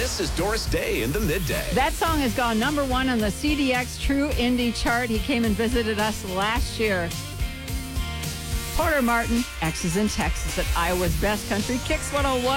This is Doris Day in the Midday. That song has gone number 1 on the CDX True Indie chart. He came and visited us last year. Porter Martin, X's in Texas at Iowa's Best Country, Kicks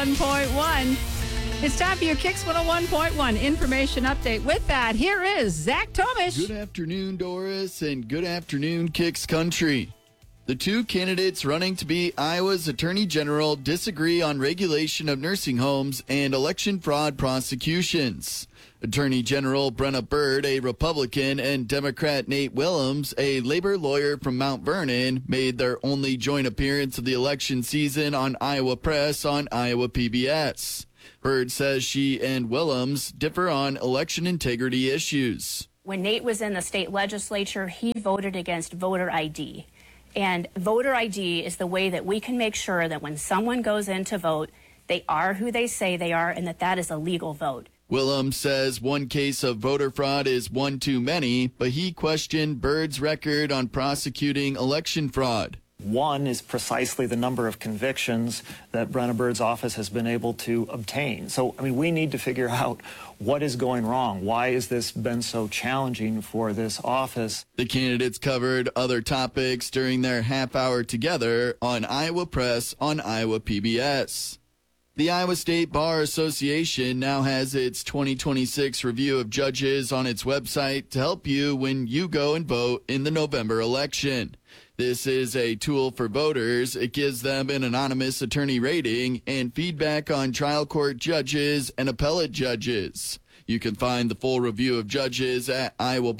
101.1. It's time for your Kicks 101.1 information update. With that, here is Zach Tomish. Good afternoon, Doris, and good afternoon, Kicks Country. The two candidates running to be Iowa's Attorney General disagree on regulation of nursing homes and election fraud prosecutions. Attorney General Brenna Bird, a Republican, and Democrat Nate Willems, a labor lawyer from Mount Vernon, made their only joint appearance of the election season on Iowa Press on Iowa PBS. Bird says she and Willems differ on election integrity issues. When Nate was in the state legislature, he voted against voter ID. And voter ID is the way that we can make sure that when someone goes in to vote, they are who they say they are and that is a legal vote. Willems says one case of voter fraud is one too many, but he questioned Bird's record on prosecuting election fraud. One is precisely the number of convictions that Brenna Bird's office has been able to obtain. So, we need to figure out what is going wrong. Why has this been so challenging for this office? The candidates covered other topics during their half hour together on Iowa Press on Iowa PBS. The Iowa State Bar Association now has its 2026 review of judges on its website to help you when you go and vote in the November election. This is a tool for voters. It gives them an anonymous attorney rating and feedback on trial court judges and appellate judges. You can find the full review of judges at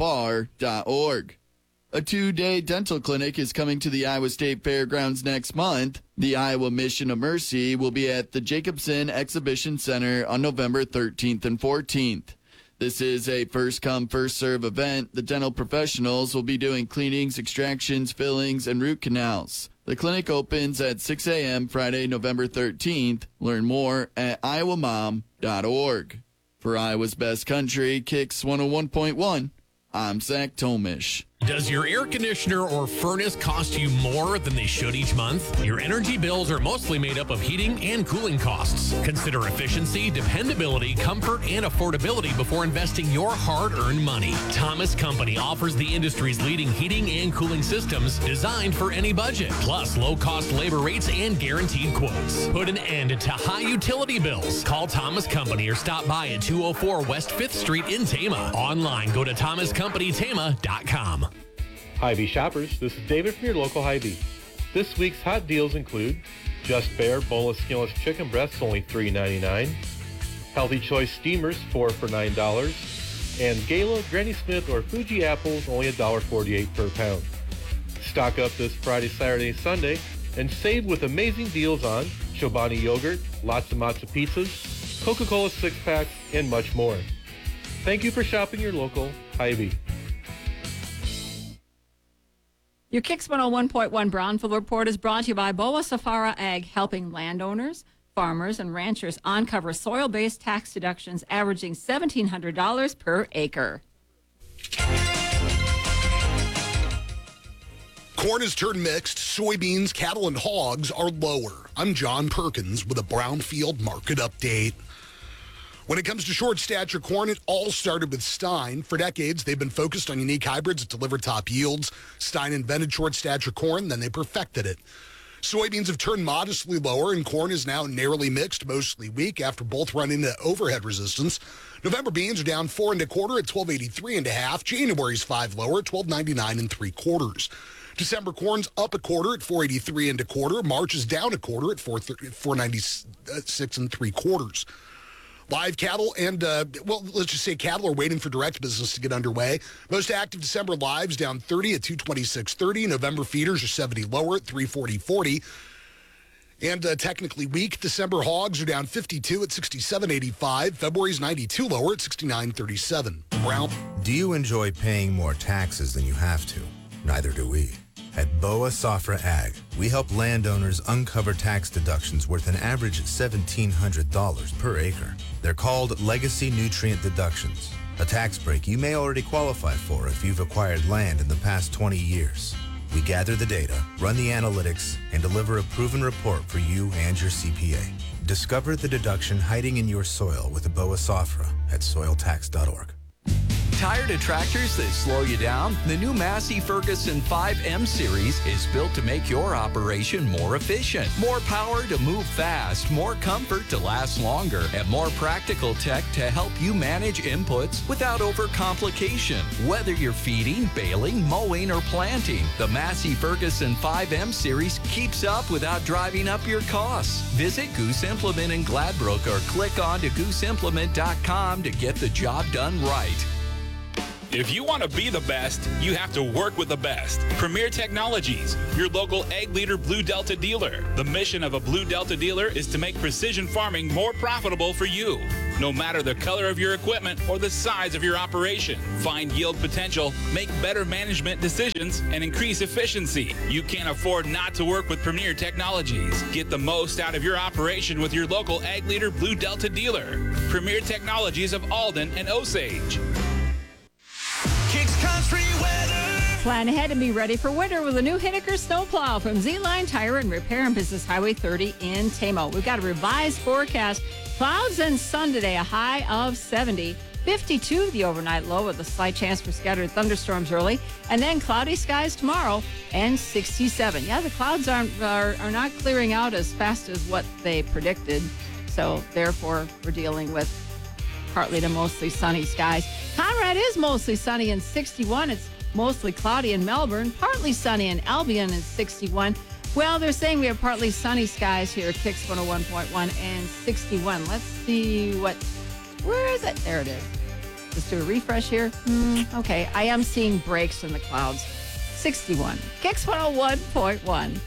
iowabar.org. A 2-day dental clinic is coming to the Iowa State Fairgrounds next month. The Iowa Mission of Mercy will be at the Jacobson Exhibition Center on November 13th and 14th. This is a first-come, first-serve event. The dental professionals will be doing cleanings, extractions, fillings, and root canals. The clinic opens at 6 a.m. Friday, November 13th. Learn more at iowamom.org. For Iowa's Best Country, Kicks 101.1, I'm Zach Tomish. Does your air conditioner or furnace cost you more than they should each month? Your energy bills are mostly made up of heating and cooling costs. Consider efficiency, dependability, comfort, and affordability before investing your hard-earned money. Thomas Company offers the industry's leading heating and cooling systems designed for any budget, plus low-cost labor rates and guaranteed quotes. Put an end to high utility bills. Call Thomas Company or stop by at 204 West 5th Street in Tama. Online, go to thomascompanytama.com. Hy-Vee shoppers, this is David from your local Hy-Vee. This week's hot deals include Just Bare boneless skinless chicken breasts, only $3.99. Healthy Choice steamers, 4 for $9. And Gala, Granny Smith, or Fuji apples, only $1.48 per pound. Stock up this Friday, Saturday, Sunday, and save with amazing deals on Chobani yogurt, lots of matzo pizzas, Coca-Cola 6-packs, and much more. Thank you for shopping your local Hy-Vee. Your Kicks 101.1 Brownfield Report is brought to you by Boa Safara Ag, helping landowners, farmers, and ranchers uncover soil-based tax deductions averaging $1,700 per acre. Corn has turned mixed. Soybeans, cattle, and hogs are lower. I'm John Perkins with a Brownfield market update. When it comes to short stature corn, it all started with Stein. For decades, they've been focused on unique hybrids that deliver top yields. Stein invented short stature corn, then they perfected it. Soybeans have turned modestly lower, and corn is now narrowly mixed, mostly weak, after both running into overhead resistance. November beans are down 4 1/4 at 12.83 1/2. January's 5 lower at 12.99 3/4. December corn's up 1/4 at 4.83 1/4. March is down 1/4 at 4.96 3/4. Live cattle and, let's just say cattle are waiting for direct business to get underway. Most active December lives down 30 at 226.30. November feeders are 70 lower at 340.40. And technically weak, December hogs are down 52 at 67.85. February's 92 lower at 69.37. Brown. Do you enjoy paying more taxes than you have to? Neither do we. At Boa Safra Ag, we help landowners uncover tax deductions worth an average $1,700 per acre. They're called legacy nutrient deductions, a tax break you may already qualify for if you've acquired land in the past 20 years. We gather the data, run the analytics, and deliver a proven report for you and your CPA. Discover the deduction hiding in your soil with BOA Safra at soiltax.org. Tired of tractors that slow you down? The new Massey Ferguson 5M series is built to make your operation more efficient. More power to move fast, more comfort to last longer, and more practical tech to help you manage inputs without overcomplication. Whether you're feeding, baling, mowing, or planting, the Massey Ferguson 5M series keeps up without driving up your costs. Visit Goose Implement in Gladbrook or click on to gooseimplement.com to get the job done right. If you want to be the best, you have to work with the best. Premier Technologies, your local Ag Leader Blue Delta dealer. The mission of a Blue Delta dealer is to make precision farming more profitable for you. No matter the color of your equipment or the size of your operation, find yield potential, make better management decisions, and increase efficiency. You can't afford not to work with Premier Technologies. Get the most out of your operation with your local Ag Leader Blue Delta dealer. Premier Technologies of Alden and Osage. Kicks Country weather. Plan ahead and be ready for winter with a new Hiniker snowplow from Z-Line Tire and Repair and Business Highway 30 in Tamo. We've got a revised forecast. Clouds and sun today, a high of 70. 52 the overnight low with a slight chance for scattered thunderstorms early. And then cloudy skies tomorrow and 67. Yeah, the clouds are not clearing out as fast as what they predicted. So therefore, we're dealing with partly to mostly sunny skies. Conrad is mostly sunny and 61. It's mostly cloudy in Melbourne, partly sunny in Albion and 61. Well, they're saying we have partly sunny skies here at Kicks 101.1 and 61. Let's see where is it? There it is. Let's do a refresh here. Okay, I am seeing breaks in the clouds. 61. Kicks 101.1.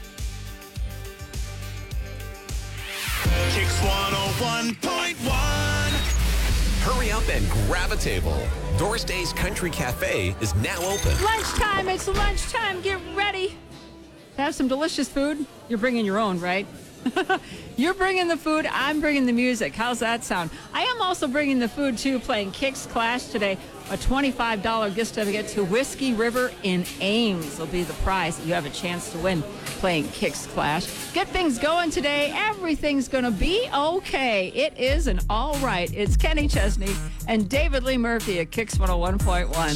Kicks 101.1. Hurry up and grab a table. Doris Day's Country Cafe is now open. Lunchtime. It's lunchtime. Get ready. Have some delicious food. You're bringing your own, right? You're bringing the food. I'm bringing the music. How's that sound? I am also bringing the food, too, playing Kicks Clash today. A $25 gift certificate to Whiskey River in Ames will be the prize that you have a chance to win playing Kicks Clash. Get things going today. Everything's going to be okay. It is an all right. It's Kenny Chesney and David Lee Murphy at Kicks 101.1.